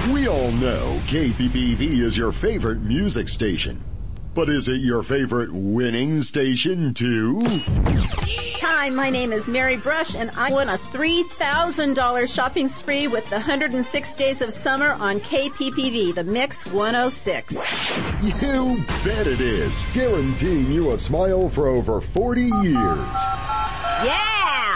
We all know KPPV is your favorite music station. But is it your favorite winning station too? Hi, my name is Mary Brush and I won a $3,000 shopping spree with the 106 Days of Summer on KPPV, the Mix 106. You bet it is. Guaranteeing you a smile for over 40 years. Yeah!